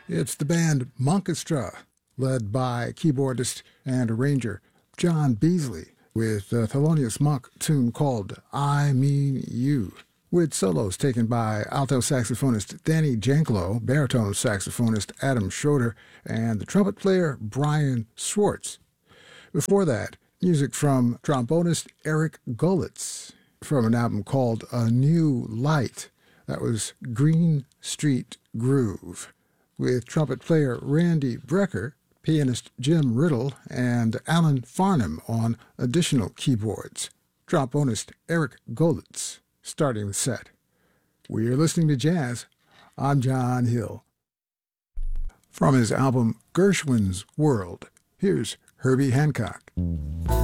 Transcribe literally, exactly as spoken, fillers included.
It's the band Monkestra, led by keyboardist and arranger John Beasley, with a Thelonious Monk tune called I Mean You, with solos taken by alto saxophonist Danny Janklow, baritone saxophonist Adam Schroeder, and the trumpet player Brian Schwartz. Before that, music from trombonist Eric Gullitz from an album called A New Light. That was Green Street Groove, with trumpet player Randy Brecker, pianist Jim Riddle, and Alan Farnham on additional keyboards. Trombonist Eric Gullitz starting the set. We're listening to jazz. I'm John Hill. From his album Gershwin's World, here's Herbie Hancock.